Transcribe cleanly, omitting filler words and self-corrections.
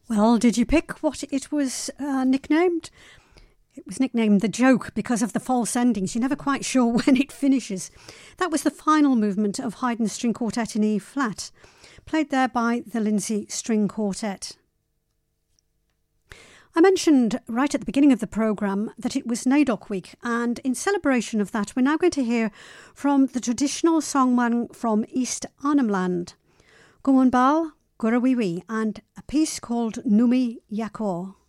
Well, did you pick what it was nicknamed? It was nicknamed The Joke because of the false endings. You're never quite sure when it finishes. That was the final movement of Haydn's String Quartet in E-flat, played there by the Lindsay String Quartet. I mentioned right at the beginning of the programme that it was NAIDOC week, and in celebration of that we're now going to hear from the traditional songman from East Arnhem Land, Gomonbal Gurawiwi, and a piece called Numi Yakor.